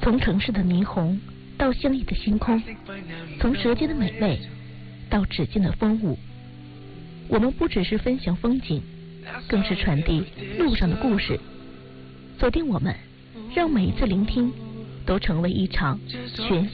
从城市的霓虹到相依的星空，从舌尖的美味到指尖的风舞，我们不只是分享风景，更是传递路上的故事。锁定我们，让每一次聆听都成为一场全